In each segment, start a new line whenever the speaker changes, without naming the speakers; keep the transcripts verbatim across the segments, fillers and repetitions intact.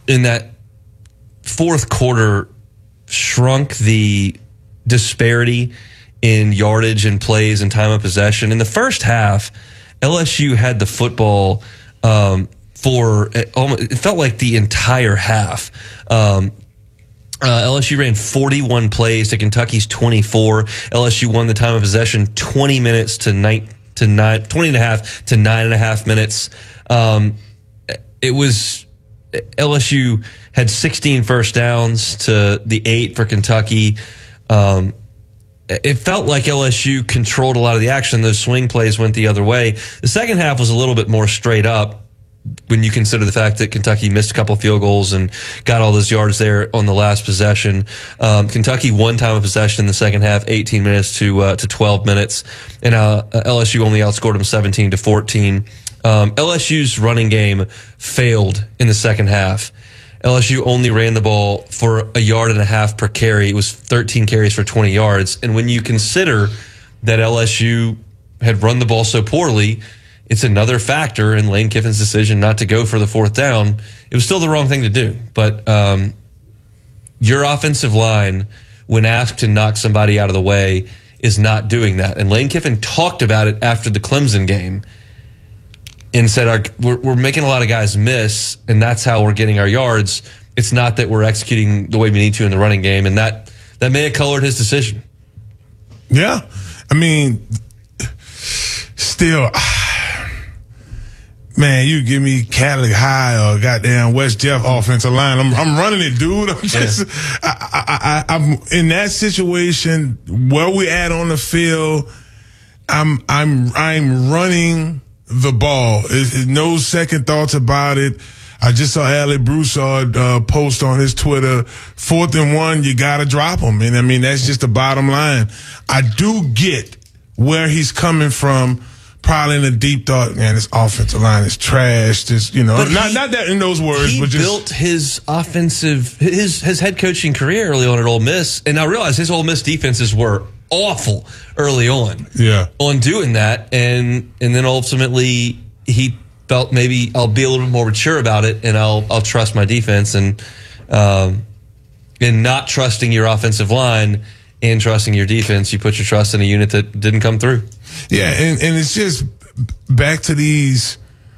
in that fourth quarter shrunk the disparity in yardage and plays and time of possession. In the first half, L S U had the football um, for it felt like the entire half. Um, uh, L S U ran forty-one plays to Kentucky's twenty-four. L S U won the time of possession twenty minutes to nine to nine, twenty and a half to nine and a half minutes. Um, it was L S U had sixteen first downs to the eight for Kentucky. Um, It felt like L S U controlled a lot of the action. Those swing plays went the other way. The second half was a little bit more straight up when you consider the fact that Kentucky missed a couple field goals and got all those yards there on the last possession. Um, Kentucky won time of possession in the second half, eighteen minutes to uh, to twelve minutes, and uh, L S U only outscored them seventeen to fourteen. Um, L S U's running game failed in the second half. L S U only ran the ball for a yard and a half per carry. It was thirteen carries for twenty yards. And when you consider that L S U had run the ball so poorly, it's another factor in Lane Kiffin's decision not to go for the fourth down. It was still the wrong thing to do. But um, your offensive line, when asked to knock somebody out of the way, is not doing that. And Lane Kiffin talked about it after the Clemson game and said, our, we're, we're making a lot of guys miss, and that's how we're getting our yards. It's not that we're executing the way we need to in the running game, and that, that may have colored his decision.
Yeah. I mean, still, man, you give me Cadillac High or goddamn West Jeff offensive line. I'm, I'm running it, dude. I'm just, yeah. I, I, I, I'm in that situation where we at on the field. I'm, I'm, I'm running the ball. It, it, no second thoughts about it. I just saw Alec Broussard uh, post on his Twitter, fourth and one, you got to drop him. And I mean, that's just the bottom line. I do get where he's coming from, probably in a deep thought, man, this offensive line is trash. This, you know,
but
not
he,
not that in those words,
he
but just.
He built his offensive, his, his head coaching career early on at Ole Miss. And I realize his Ole Miss defenses were awful early on.
Yeah.
On doing that, and and then ultimately he felt maybe I'll be a little bit more mature about it, and I'll I'll trust my defense, and um, and not trusting your offensive line and trusting your defense, you put your trust in a unit that didn't come through.
Yeah, and and it's just back to these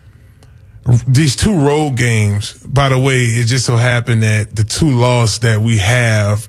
these two road games. By the way, it just so happened that the two losses that we have,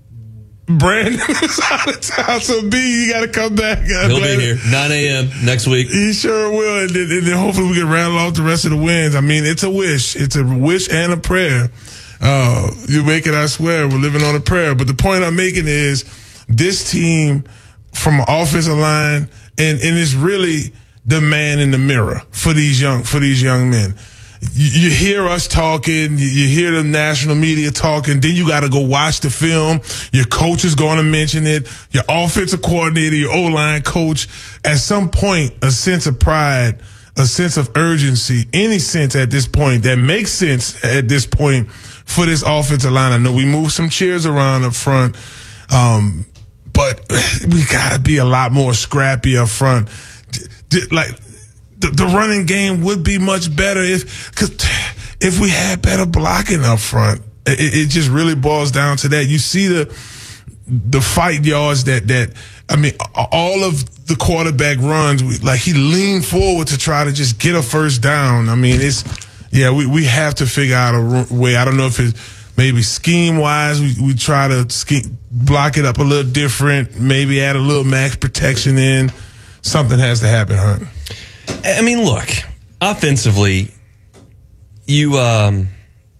Brandon is out of town, so B, you got to come back.
He'll Brandon. be here, nine a.m. next week.
He sure will, and then, and then hopefully we can rattle off the rest of the wins. I mean, it's a wish. It's a wish and a prayer. Uh, you make it, I swear. We're living on a prayer. But the point I'm making is this team from an offensive line, and, and it's really the man in the mirror for these young, for these young men. You hear us talking, you hear the national media talking, then you got to go watch the film. Your coach is going to mention it. Your offensive coordinator, your O-line coach. At some point, a sense of pride, a sense of urgency, any sense at this point that makes sense at this point for this offensive line. I know we moved some chairs around up front, um, but we got to be a lot more scrappy up front. Like, The, the running game would be much better if, cause if we had better blocking up front. It, it just really boils down to that. You see the, the fight yards that, that, I mean, all of the quarterback runs, like he leaned forward to try to just get a first down. I mean, it's, yeah, we, we have to figure out a way. I don't know if it's maybe scheme wise, we, we try to scheme, block it up a little different, maybe add a little max protection in. Something has to happen, Hunt.
I mean, look, offensively, you, um,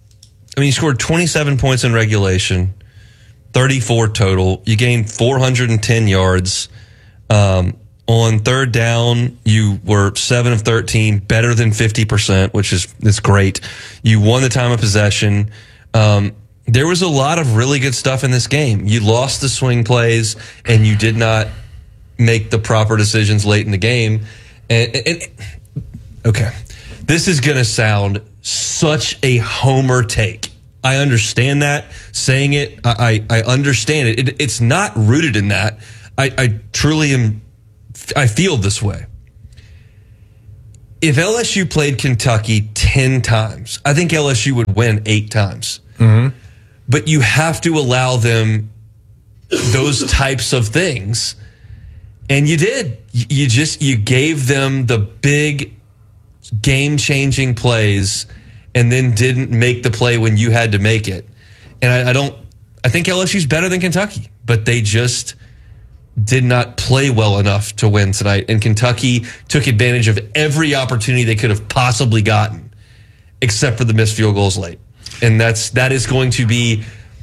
I mean, you scored twenty-seven points in regulation, thirty-four total. You gained four hundred ten yards. Um, on third down, you were seven of thirteen, better than fifty percent, which is, is great. You won the time of possession. Um, there was a lot of really good stuff in this game. You lost the swing plays, and you did not make the proper decisions late in the game. And, and, okay, this is going to sound such a homer take. I understand that. Saying it, I, I, I understand it. it. It's not rooted in that. I, I truly am, I feel this way. If L S U played Kentucky ten times. I think L S U would win eight times.
Mm-hmm.
But you have to allow them those types of things. And you did. You just, you gave them the big game-changing plays and then didn't make the play when you had to make it. And I, I don't, I think L S U's better than Kentucky, but they just did not play well enough to win tonight. And Kentucky took advantage of every opportunity they could have possibly gotten, except for the missed field goals late. And that's, that is going to be,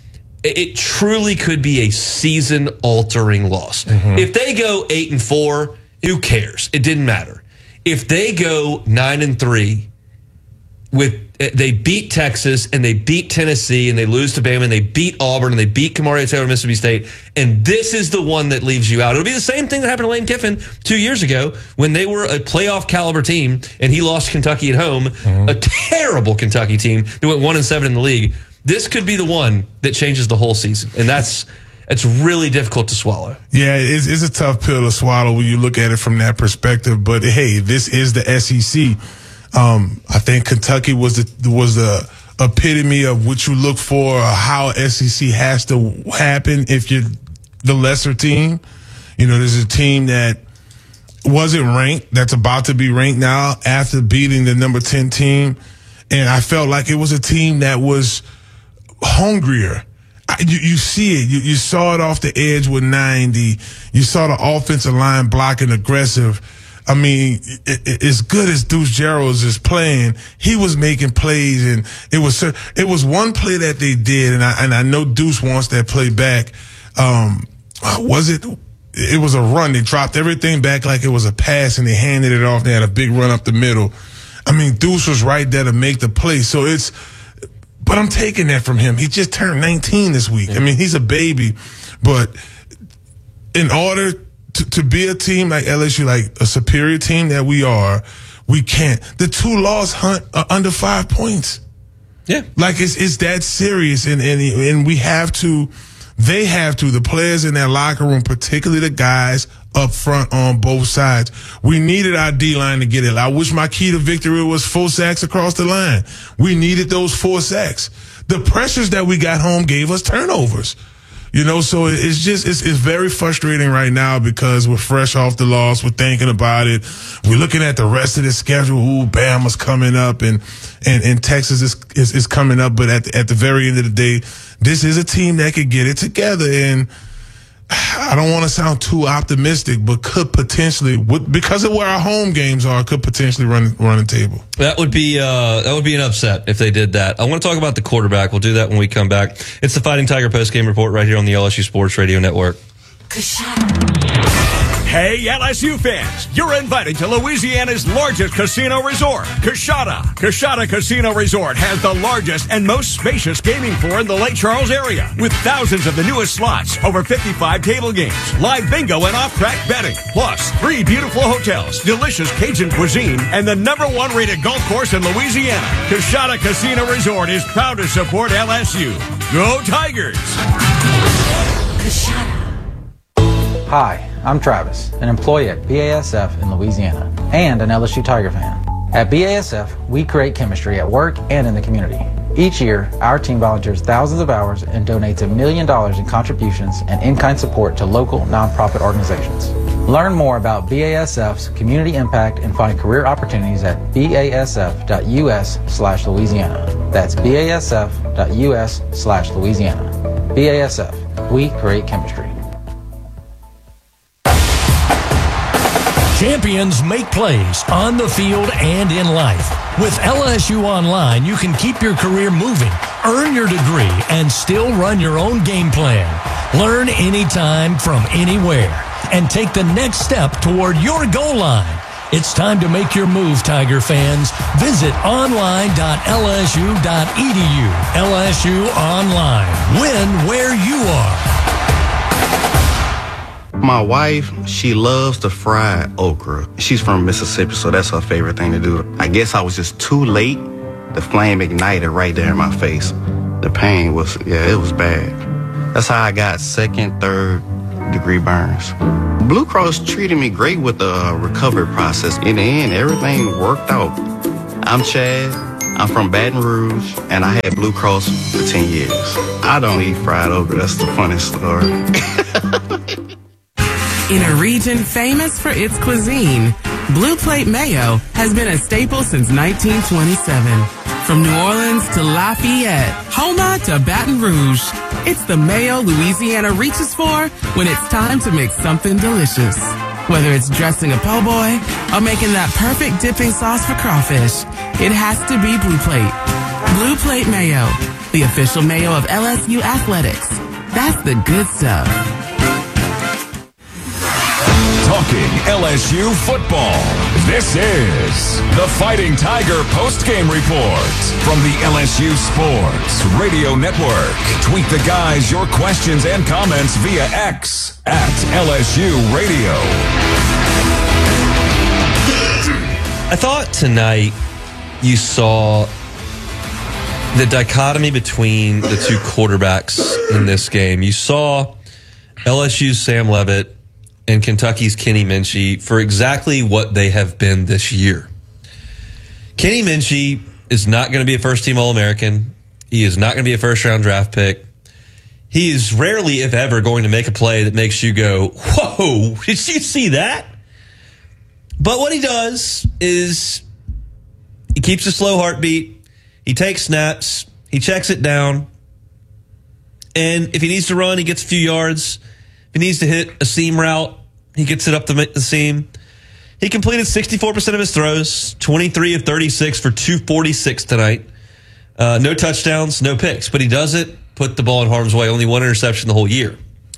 it truly could be a season-altering loss. Mm-hmm. If they go eight and four, who cares? It didn't matter. If they go nine and three, with they beat Texas and they beat Tennessee and they lose to Bama and they beat Auburn and they beat Kamari Taylor, Mississippi State, and this is the one that leaves you out. It'll be the same thing that happened to Lane Kiffin two years ago when they were a playoff caliber team and he lost Kentucky at home, mm-hmm. a terrible Kentucky team that went one and seven in the league. This could be the one that changes the whole season, and that's it's really difficult to swallow.
Yeah, it's, it's a tough pill to swallow when you look at it from that perspective. But hey, this is the S E C. Um, I think Kentucky was the was the epitome of what you look for, or how S E C has to happen if you're the lesser team. You know, there's a team that wasn't ranked that's about to be ranked now after beating the number ten team, and I felt like it was a team that was hungrier. I, you, you see it. You, you saw it off the edge with ninety. You saw the offensive line blocking aggressive. I mean, it, it, as good as Deuce Gerald's is playing, he was making plays, and it was it was one play that they did, and I and I know Deuce wants that play back. Um, was it? It was a run. They dropped everything back like it was a pass, and they handed it off. They had a big run up the middle. I mean, Deuce was right there to make the play. So it's, but I'm taking that from him. He just turned nineteen this week. I mean, he's a baby, but in order To, to be a team like L S U, like a superior team that we are, we can't. The two loss hunt are under five points.
Yeah.
Like it's it's that serious, and, and, and we have to, they have to, the players in that locker room, particularly the guys up front on both sides. We needed our D-line to get it. I wish my key to victory was four sacks across the line. We needed those four sacks. The pressures that we got home gave us turnovers. You know, so it's just, it's, it's very frustrating right now because we're fresh off the loss. We're thinking about it. We're looking at the rest of the schedule. Ooh, Bama's coming up and, and, and Texas is, is, is coming up. But at, at the very end of the day, this is a team that could get it together. And I don't want to sound too optimistic, but could potentially, because of where our home games are, could potentially run, run the table.
That would be uh, that would be an upset if they did that. I want to talk about the quarterback. We'll do that when we come back. It's the Fighting Tiger postgame report right here on the L S U Sports Radio Network.
Hey, L S U fans, you're invited to Louisiana's largest casino resort, Coushatta. Coushatta Casino Resort has the largest and most spacious gaming floor in the Lake Charles area, with thousands of the newest slots, over fifty-five table games, live bingo and off-track betting, plus three beautiful hotels, delicious Cajun cuisine, and the number one rated golf course in Louisiana. Coushatta Casino Resort is proud to support L S U. Go Tigers!
Coushatta. Hi, I'm Travis, an employee at B A S F in Louisiana, and an L S U Tiger fan. At B A S F, we create chemistry at work and in the community. Each year, our team volunteers thousands of hours and donates a million dollars in contributions and in-kind support to local nonprofit organizations. Learn more about B A S F's community impact and find career opportunities at basf.us slash Louisiana. That's basf.us slash Louisiana. B A S F, we create chemistry.
Champions make plays on the field and in life. With L S U Online, you can keep your career moving, earn your degree, and still run your own game plan. Learn anytime from anywhere and take the next step toward your goal line. It's time to make your move, Tiger fans. Visit online dot L S U dot E D U. L S U Online. Win where you are.
My wife, she loves to fry okra. She's from Mississippi, so that's her favorite thing to do. I guess I was just too late. The flame ignited right there in my face. The pain was, yeah, it was bad. That's how I got second, third degree burns. Blue Cross treated me great with the recovery process. In the end, everything worked out. I'm Chad. I'm from Baton Rouge, and I had Blue Cross for ten years. I don't eat fried okra. That's the funniest story.
In a region famous for its cuisine, Blue Plate Mayo has been a staple since nineteen twenty-seven. From New Orleans to Lafayette, Houma to Baton Rouge, it's the mayo Louisiana reaches for when it's time to make something delicious. Whether it's dressing a po' boy or making that perfect dipping sauce for crawfish, it has to be Blue Plate. Blue Plate Mayo, the official mayo of L S U Athletics. That's the good stuff.
Talking L S U football. This is the Fighting Tiger postgame report from the L S U Sports Radio Network. Tweet the guys your questions and comments via X at L S U Radio.
I thought tonight you saw the dichotomy between the two quarterbacks in this game. You saw L S U's Sam Leavitt and Kentucky's Kenny Minchey for exactly what they have been this year. Kenny Minchey is not going to be a first-team All-American. He is not going to be a first-round draft pick. He is rarely, if ever, going to make a play that makes you go, whoa, did you see that? But what he does is he keeps a slow heartbeat. He takes snaps. He checks it down. And if he needs to run, he gets a few yards. If he needs to hit a seam route, he gets it up the, the seam. He completed sixty-four percent of his throws, twenty-three of thirty-six for two forty-six tonight. Uh, no touchdowns, no picks, but he does it, put the ball in harm's way, only one interception the whole year.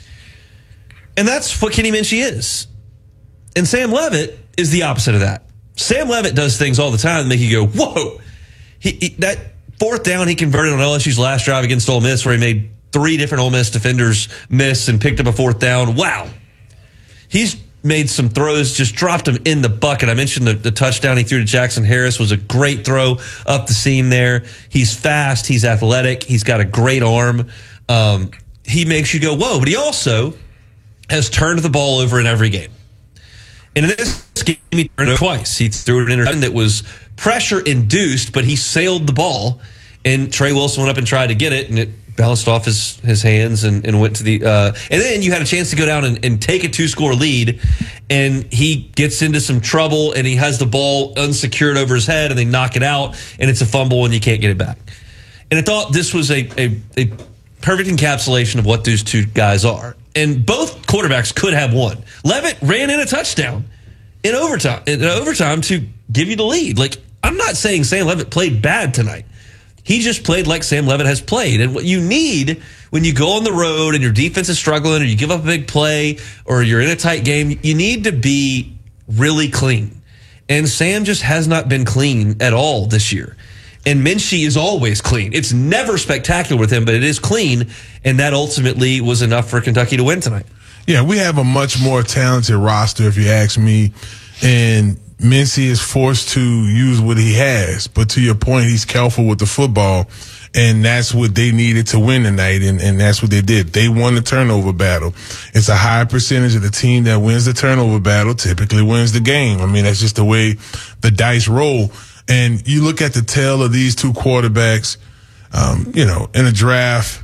And that's what Kenny Minchey is. And Sam Leavitt is the opposite of that. Sam Leavitt does things all the time that make you go, whoa. He, he, that fourth down he converted on L S U's last drive against Ole Miss where he made three different Ole Miss defenders miss and picked up a fourth down. Wow. He's made some throws, just dropped them in the bucket. I mentioned the, the touchdown he threw to Jackson Harris was a great throw up the seam there. He's fast. He's athletic. He's got a great arm. Um, he makes you go, whoa. But he also has turned the ball over in every game. And in this game, he turned it twice. He threw an interception that was pressure-induced, but he sailed the ball. And Trey Wilson went up and tried to get it, and it bounced off his, his hands and, and went to the uh, – and then you had a chance to go down and, and take a two-score lead, and he gets into some trouble, and he has the ball unsecured over his head, and they knock it out, and it's a fumble, and you can't get it back. And I thought this was a, a, a perfect encapsulation of what those two guys are. And both quarterbacks could have won. Leavitt ran in a touchdown in overtime, in overtime to give you the lead. Like, I'm not saying Sam Leavitt played bad tonight. He just played like Sam Leavitt has played. And what you need when you go on the road and your defense is struggling or you give up a big play or you're in a tight game, you need to be really clean. And Sam just has not been clean at all this year. And Minchey is always clean. It's never spectacular with him, but it is clean. And that ultimately was enough for Kentucky to win tonight.
Yeah, we have a much more talented roster, if you ask me. And Minchey is forced to use what he has. But to your point, he's careful with the football. And that's what they needed to win tonight. And, and that's what they did. They won the turnover battle. It's a high percentage of the team that wins the turnover battle typically wins the game. I mean, that's just the way the dice roll. And you look at the tail of these two quarterbacks, um, you know, in a draft,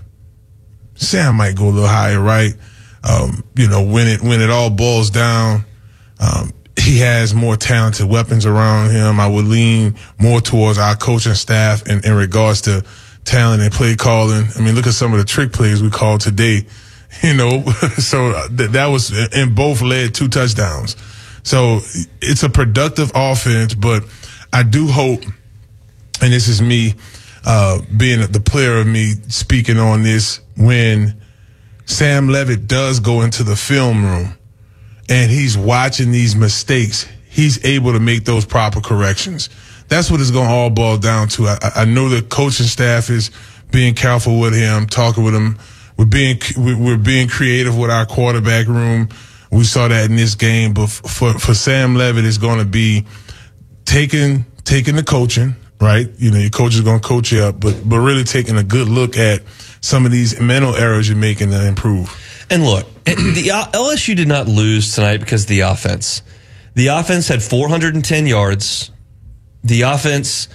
Sam might go a little higher, right? Um, you know, when it, when it all boils down, um, he has more talented weapons around him. I would lean more towards our coaching staff in, in regards to talent and play calling. I mean, look at some of the trick plays we called today, you know, so th- that was, and both led two touchdowns. So it's a productive offense, but I do hope, and this is me uh, being the player of me speaking on this, when Sam Leavitt does go into the film room and he's watching these mistakes, he's able to make those proper corrections. That's what it's going to all boil down to. I, I know the coaching staff is being careful with him, talking with him. We're being we're being creative with our quarterback room. We saw that in this game, but for for Sam Leavitt, it's going to be taking taking the coaching, right? You know, your coach is going to coach you up, but but really taking a good look at some of these mental errors you're making to improve.
And look, the L S U did not lose tonight because of the offense. The offense had four hundred ten yards. The offense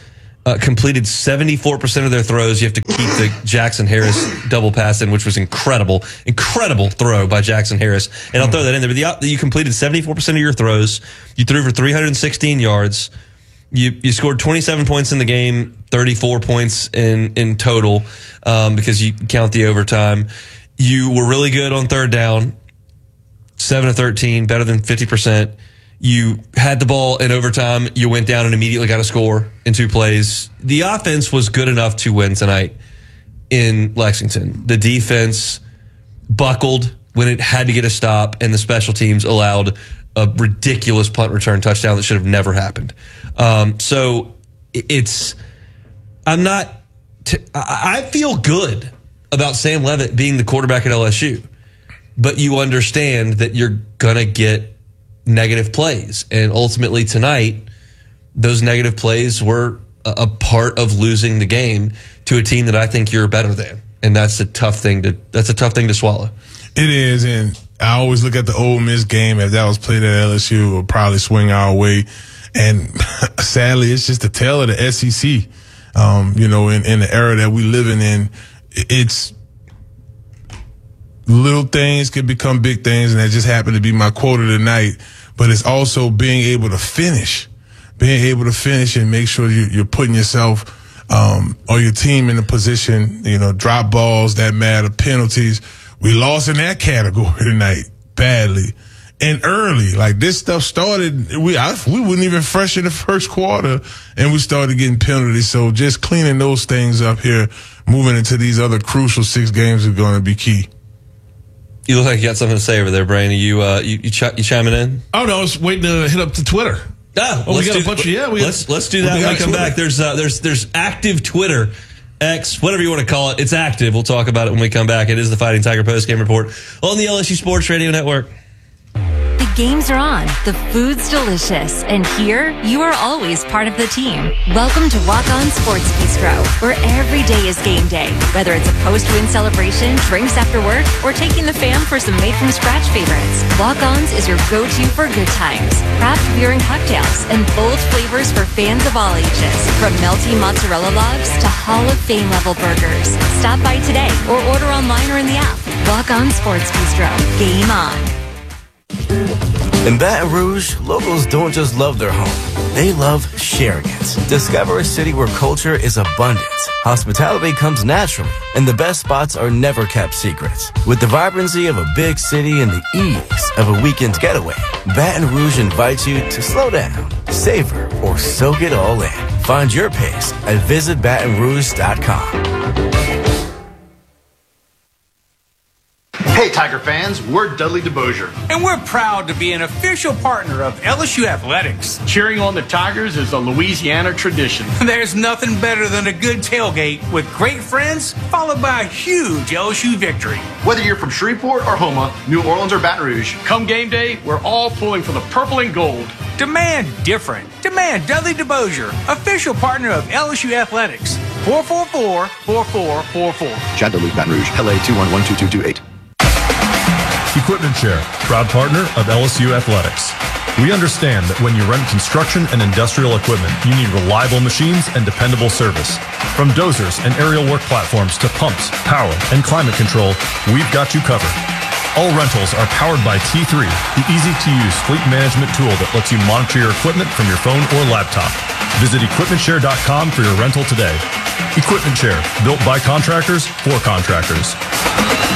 uh, completed seventy-four percent of their throws. You have to keep the Jackson Harris double pass in, which was incredible. Incredible throw by Jackson Harris. And I'll throw that in there. But the, you completed seventy-four percent of your throws. You threw for three hundred sixteen yards. You you scored twenty-seven points in the game, thirty-four points in, in total um, because you count the overtime. You were really good on third down, seven of thirteen, better than fifty percent. You had the ball in overtime. You went down and immediately got a score in two plays. The offense was good enough to win tonight in Lexington. The defense buckled when it had to get a stop, and the special teams allowed a ridiculous punt return touchdown that should have never happened. Um, so it's, I'm not, t- I feel good about Sam Leavitt being the quarterback at L S U, but you understand that you're going to get negative plays. And ultimately tonight, those negative plays were a, a part of losing the game to a team that I think you're better than. And that's a tough thing to, that's a tough thing to swallow.
It is. And I always look at the Ole Miss game. If that was played at L S U, it would probably swing our way. And sadly, it's just the tale of the S E C. Um, you know, in, in the era that we living in, it's little things can become big things. And that just happened to be my quote of the night. But it's also being able to finish, being able to finish and make sure you, you're putting yourself, um, or your team in a position, you know, drop balls that matter, penalties. We lost in that category tonight badly and early. Like this stuff started, we I, we weren't even fresh in the first quarter, and we started getting penalties. So just cleaning those things up here, moving into these other crucial six games is going to be key.
You look like you got something to say over there, Brian. You uh, you you, ch- you chiming in?
Oh no, I was waiting to hit up to Twitter.
Oh,
oh we got
do,
a bunch of yeah. We
let's
got,
let's do that
we
when we come
Twitter.
back. There's uh, there's there's active Twitter, X, whatever you want to call it. It's active. We'll talk about it when we come back. It is the Fighting Tiger Postgame Report on the L S U Sports Radio Network.
The games are on, the food's delicious, and here you are always part of the team. Welcome to Walk On Sports Bistro, where every day is game day. Whether it's a post-win celebration, drinks after work, or taking the fam for some made-from-scratch favorites, Walk On's is your go-to for good times. Craft beer and cocktails, and bold flavors for fans of all ages. From melty mozzarella logs to Hall of Fame level burgers. Stop by today or order online or in the app. Walk On Sports Bistro. Game on.
In Baton Rouge, locals don't just love their home, they love sharing it. Discover a city where culture is abundant, hospitality comes naturally, and the best spots are never kept secrets. With the vibrancy of a big city and the ease of a weekend getaway, Baton Rouge invites you to slow down, savor, or soak it all in. Find your pace at visit baton rouge dot com.
Hey, Tiger fans, we're Dudley DeBosier.
And we're proud to be an official partner of L S U Athletics.
Cheering on the Tigers is a Louisiana tradition.
There's nothing better than a good tailgate with great friends, followed by a huge L S U victory.
Whether you're from Shreveport or Houma, New Orleans or Baton Rouge, come game day, we're all pulling for the purple and gold.
Demand different. Demand Dudley DeBosier, official partner of L S U Athletics. four four four, four four four four.
Chad Dudley, Baton Rouge, L A two one one two two two eight.
Equipment Share, proud partner of L S U Athletics. We understand that when you rent construction and industrial equipment, you need reliable machines and dependable service. From dozers and aerial work platforms to pumps, power, and climate control, we've got you covered. All rentals are powered by T three, the easy-to-use fleet management tool that lets you monitor your equipment from your phone or laptop. Visit equipment share dot com for your rental today. Equipment Share, built by contractors for contractors.